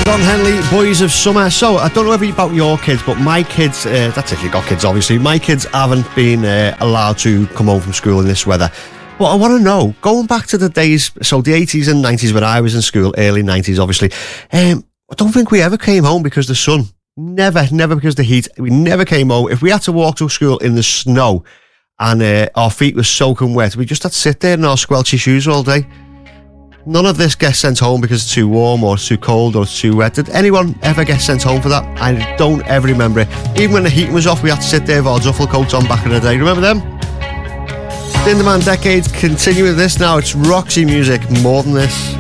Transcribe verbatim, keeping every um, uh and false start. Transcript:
Don Henley, Boys of Summer. So, I don't know about your kids, but my kids, uh, that's if you've got kids, obviously, my kids haven't been uh, allowed to come home from school in this weather. But I want to know, going back to the days, so the eighties and nineties when I was in school, early nineties, obviously, um, I don't think we ever came home because of the sun. Never, never because of the heat. We never came home. If we had to walk to school in the snow and uh, our feet were soaking wet, we just had to sit there in our squelchy shoes all day. None of this gets sent home because it's too warm or it's too cold or it's too wet. Did anyone ever get sent home for that? I don't ever remember it. Even when the heating was off, we had to sit there with our duffel coats on back in the day. Remember them? Dinderman Decades, continue with this now. It's Roxy music, More Than This.